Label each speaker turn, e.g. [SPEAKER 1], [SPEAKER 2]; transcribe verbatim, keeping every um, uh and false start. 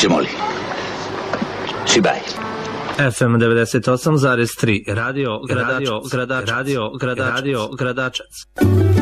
[SPEAKER 1] Ćemo li? Šibaj.
[SPEAKER 2] F M devedeset osam zarez tri Radio Gradačac. Radio Gradačac. Radio Gradačac.